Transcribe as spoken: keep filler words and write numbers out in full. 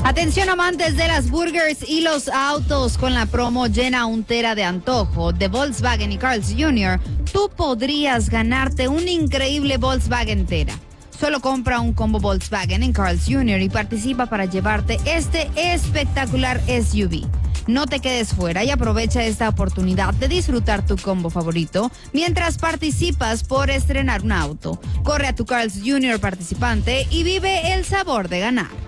Atención amantes de las burgers y los autos, con la promo Llena un Tera de Antojo de Volkswagen y Carl's junior, tú podrías ganarte un increíble Volkswagen Tera. Solo compra un combo Volkswagen en Carl's junior y participa para llevarte este espectacular S U V. No te quedes fuera y aprovecha esta oportunidad de disfrutar tu combo favorito mientras participas por estrenar un auto. Corre a tu Carl's junior participante y vive el sabor de ganar.